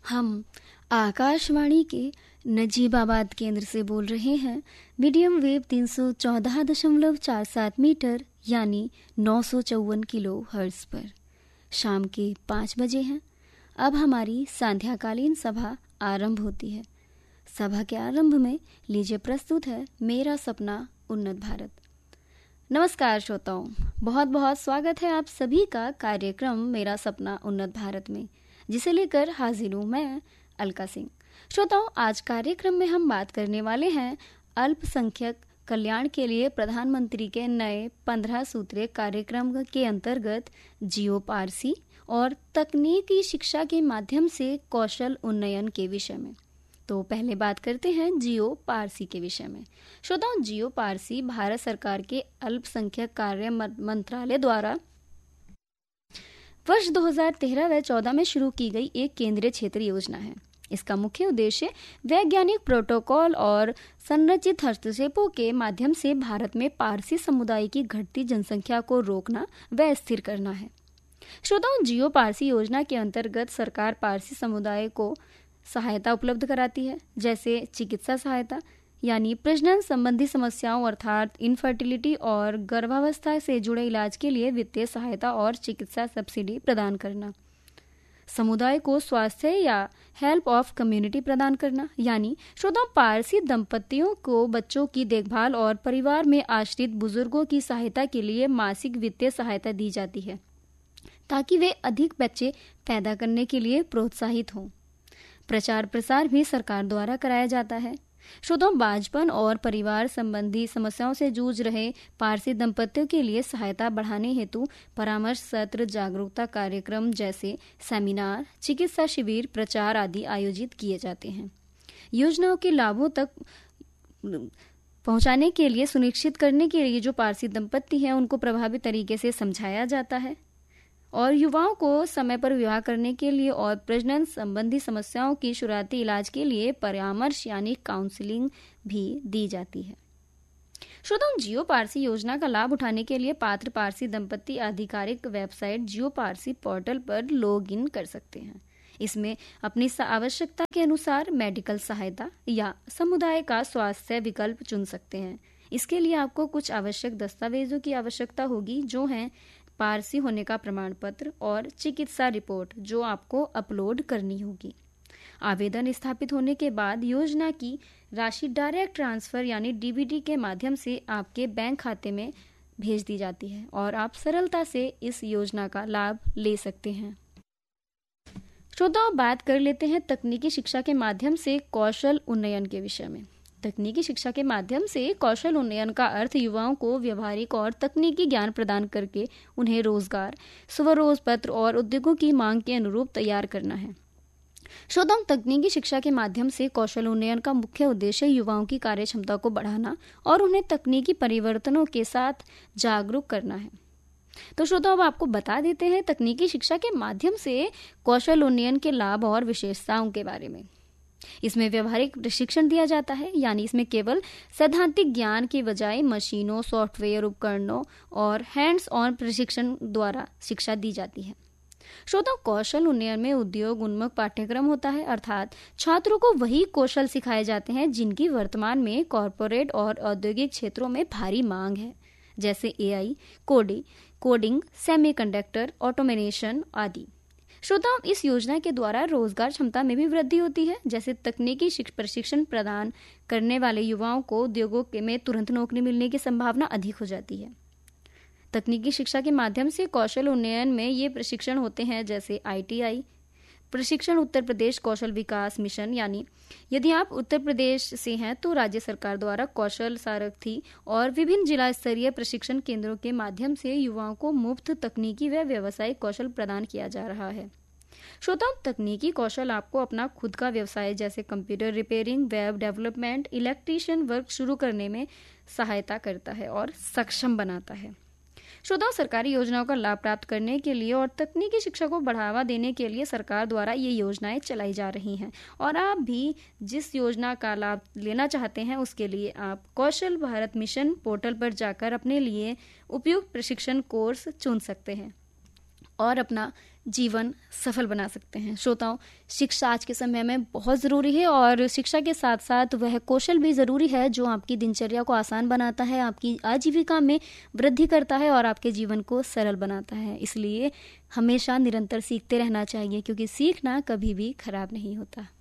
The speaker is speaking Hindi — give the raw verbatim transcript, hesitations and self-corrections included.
हम आकाशवाणी के नजीबाबाद केंद्र से बोल रहे हैं। मीडियम वेव तीन सौ चौदह दशमलव चार सात मीटर यानी नौ सौ चौवन किलो हर्ट्ज पर शाम के पाँच बजे हैं। अब हमारी सांध्याकालीन सभा आरंभ होती है। सभा के आरंभ में लीजिए प्रस्तुत है मेरा सपना उन्नत भारत। नमस्कार श्रोताओं, बहुत बहुत स्वागत है आप सभी का कार्यक्रम मेरा सपना उन्नत भारत में, जिसे लेकर हाजिर हूँ मैं अलका सिंह। श्रोताओं, आज कार्यक्रम में हम बात करने वाले हैं अल्पसंख्यक कल्याण के लिए प्रधानमंत्री के नए पंद्रह सूत्रीय कार्यक्रम के अंतर्गत जियो पारसी और तकनीकी शिक्षा के माध्यम से कौशल उन्नयन के विषय में। तो पहले बात करते हैं जियो पारसी के विषय में। श्रोताओं, जियो पारसी भारत सरकार के अल्पसंख्यक कार्य मंत्रालय द्वारा वर्ष दो हज़ार तेरह व चौदह में शुरू की गई एक केंद्रीय क्षेत्रीय योजना है। इसका मुख्य उद्देश्य वैज्ञानिक प्रोटोकॉल और संरचित हस्तक्षेपों के माध्यम से भारत में पारसी समुदाय की घटती जनसंख्या को रोकना व स्थिर करना है। श्रोताओं, जियो पारसी योजना के अंतर्गत सरकार पारसी समुदाय को सहायता उपलब्ध कराती है, जैसे चिकित्सा सहायता यानी प्रजनन संबंधी समस्याओं अर्थात इनफर्टिलिटी और गर्भावस्था से जुड़े इलाज के लिए वित्तीय सहायता और चिकित्सा सब्सिडी प्रदान करना, समुदाय को स्वास्थ्य या हेल्प ऑफ कम्युनिटी प्रदान करना, यानी श्रोताओं पारसी दंपतियों को बच्चों की देखभाल और परिवार में आश्रित बुजुर्गों की सहायता के लिए मासिक वित्तीय सहायता दी जाती है ताकि वे अधिक बच्चे पैदा करने के लिए प्रोत्साहित हों। प्रचार प्रसार भी सरकार द्वारा कराया जाता है। श्रोताओं, बांझपन और परिवार संबंधी समस्याओं से जूझ रहे पारसी दंपतियों के लिए सहायता बढ़ाने हेतु परामर्श सत्र, जागरूकता कार्यक्रम जैसे सेमिनार, चिकित्सा शिविर, प्रचार आदि आयोजित किए जाते हैं। योजनाओं के लाभों तक पहुंचाने के लिए सुनिश्चित करने के लिए जो पारसी दंपति हैं उनको प्रभावी तरीके से समझाया जाता है और युवाओं को समय पर विवाह करने के लिए और प्रजनन संबंधी समस्याओं की शुरुआती इलाज के लिए परामर्श यानी काउंसलिंग भी दी जाती है। श्रोताओं, जियो पारसी योजना का लाभ उठाने के लिए पात्र पारसी दंपति आधिकारिक वेबसाइट जियो पारसी पोर्टल पर लॉग इन कर सकते हैं। इसमें अपनी आवश्यकता के अनुसार मेडिकल सहायता या समुदाय का स्वास्थ्य विकल्प चुन सकते हैं। इसके लिए आपको कुछ आवश्यक दस्तावेजों की आवश्यकता होगी, जो हैं पारसी होने का प्रमाण पत्र और चिकित्सा रिपोर्ट, जो आपको अपलोड करनी होगी। आवेदन स्थापित होने के बाद योजना की राशि डायरेक्ट ट्रांसफर यानी डीबीटी के माध्यम से आपके बैंक खाते में भेज दी जाती है और आप सरलता से इस योजना का लाभ ले सकते हैं। श्रोताओं, बात कर लेते हैं तकनीकी शिक्षा के माध्यम से कौशल उन्नयन के विषय में। तकनीकी शिक्षा के माध्यम से कौशल उन्नयन का अर्थ युवाओं को व्यवहारिक और तकनीकी ज्ञान प्रदान करके उन्हें रोजगार, स्वरोजगार पत्र और उद्योगों की मांग के अनुरूप तैयार करना है। श्रोताओं, तकनीकी शिक्षा के माध्यम से कौशल उन्नयन का मुख्य उद्देश्य युवाओं की कार्य क्षमता को बढ़ाना और उन्हें तकनीकी परिवर्तनों के साथ जागरूक करना है। तो श्रोताओं, अब आपको बता देते हैं तकनीकी शिक्षा के माध्यम से कौशल उन्नयन के लाभ और विशेषताओं के बारे में। इसमें व्यवहारिक प्रशिक्षण दिया जाता है, यानी इसमें केवल सैद्धांतिक ज्ञान के बजाय मशीनों, सॉफ्टवेयर, उपकरणों और हैंड्स ऑन प्रशिक्षण द्वारा शिक्षा दी जाती है। श्रोताओं, कौशल उन्नयन में उद्योग उन्मुख पाठ्यक्रम होता है, अर्थात छात्रों को वही कौशल सिखाए जाते हैं जिनकी वर्तमान में कॉरपोरेट और औद्योगिक क्षेत्रों में भारी मांग है, जैसे AI, coding, coding, semiconductor, automation आदि। श्रोताओं, इस योजना के द्वारा रोजगार क्षमता में भी वृद्धि होती है, जैसे तकनीकी प्रशिक्षण प्रदान करने वाले युवाओं को उद्योगों में तुरंत नौकरी मिलने की संभावना अधिक हो जाती है। तकनीकी शिक्षा के माध्यम से कौशल उन्नयन में ये प्रशिक्षण होते हैं, जैसे आईटीआई प्रशिक्षण, उत्तर प्रदेश कौशल विकास मिशन, यानी यदि आप उत्तर प्रदेश से हैं तो राज्य सरकार द्वारा कौशल सारथी और विभिन्न जिला स्तरीय प्रशिक्षण केंद्रों के माध्यम से युवाओं को मुफ्त तकनीकी व व्यावसायिक कौशल प्रदान किया जा रहा है। श्रोताओं, तकनीकी कौशल आपको अपना खुद का व्यवसाय जैसे computer repairing, web development, electrician work शुरू करने में सहायता करता है और सक्षम बनाता है। श्रोताओं, सरकारी योजनाओं का लाभ प्राप्त करने के लिए और तकनीकी शिक्षा को बढ़ावा देने के लिए सरकार द्वारा ये योजनाएं चलाई जा रही हैं और आप भी जिस योजना का लाभ लेना चाहते हैं उसके लिए आप कौशल भारत मिशन पोर्टल पर जाकर अपने लिए उपयुक्त प्रशिक्षण कोर्स चुन सकते हैं और अपना जीवन सफल बना सकते हैं। श्रोताओं, शिक्षा आज के समय में बहुत ज़रूरी है और शिक्षा के साथ साथ वह कौशल भी ज़रूरी है जो आपकी दिनचर्या को आसान बनाता है, आपकी आजीविका में वृद्धि करता है और आपके जीवन को सरल बनाता है। इसलिए हमेशा निरंतर सीखते रहना चाहिए, क्योंकि सीखना कभी भी खराब नहीं होता।